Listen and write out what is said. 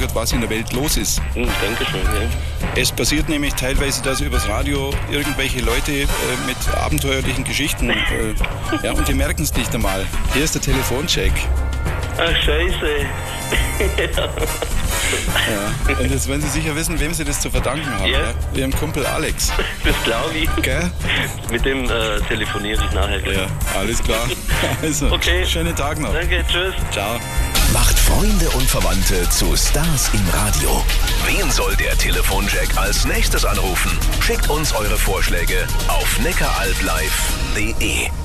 was in der Welt los ist. Dankeschön, ja. Es passiert nämlich teilweise, dass übers Radio irgendwelche Leute mit abenteuerlichen Geschichten, ja, und die merken es nicht einmal. Hier ist der Telefoncheck. Ach, scheiße. Ja. Und jetzt wollen Sie sicher wissen, wem Sie das zu verdanken haben. Ja. Ja? Ihrem Kumpel Alex. Das glaube ich. Gell? Mit dem telefoniere ich nachher gleich. Ja, alles klar. Also, Okay. schönen Tag noch. Danke, tschüss. Ciao. Macht Freunde und Verwandte zu Stars im Radio. Wen soll der Telefonjack als nächstes anrufen? Schickt uns eure Vorschläge auf neckaralblive.de.